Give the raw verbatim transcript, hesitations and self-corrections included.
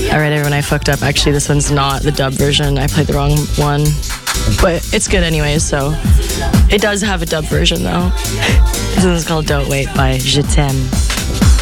All right, everyone, I fucked up. Actually, this one's not the dub version. I played the wrong one. But it's good anyways, so. It does have a dub version, though. This one's called Don't Wait by Je T'aime.